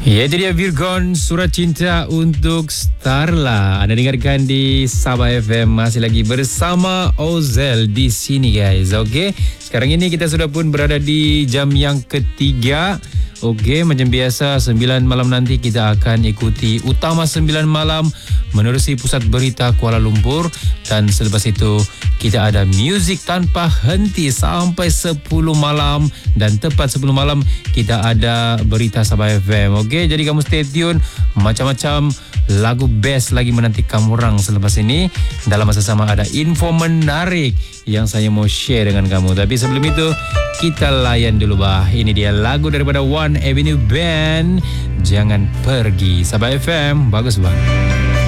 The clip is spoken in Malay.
Ya, itu dia Virgon, Surat Cinta untuk Starla. Anda dengarkan di Sabah FM, masih lagi bersama Ozel di sini guys. Okey, sekarang ini kita sudah pun berada di jam yang ketiga. Okey, macam biasa 9 malam nanti kita akan ikuti Utama 9 malam menerusi Pusat Berita Kuala Lumpur, dan selepas itu kita ada muzik tanpa henti sampai 10 malam, dan tepat 10 malam kita ada Berita Sabah FM. Okey, jadi kamu stay tune, macam-macam lagu best lagi menanti kamu orang selepas ini. Dalam masa sama ada info menarik yang saya mau share dengan kamu. Tapi sebelum itu kita layan dulu bah. Ini dia lagu daripada One Avenue Band, Jangan Pergi. Sabah FM, bagus bang.